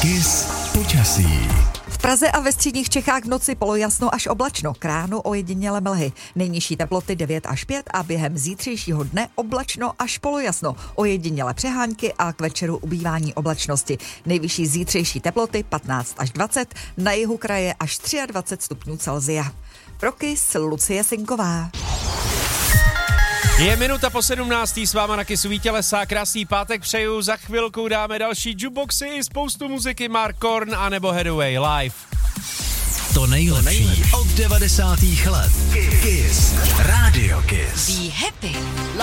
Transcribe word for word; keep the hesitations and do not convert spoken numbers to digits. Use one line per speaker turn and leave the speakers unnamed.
Kiss počasí.
V Praze a ve středních Čechách v noci polojasno až oblačno, k ránu ojediněle mlhy. Nejnižší teploty devět až pět a během zítřejšího dne oblačno až polojasno, ojediněle přehánky a k večeru ubývání oblačnosti. Nejvyšší zítřejší teploty patnáct až dvacet, na jihu kraje až dvacet tři stupňů Celsia. Pro Kiss Lucie Sinková.
Je minuta po sedmnácté, s váma na Kissu Vítě Lesák, krásný pátek přeju, za chvilku dáme další jukeboxy i spoustu muziky, Mark Korn a nebo Hathaway live.
To nejlepší od devadesátých let. Kiss. Radio Kiss.
Be happy.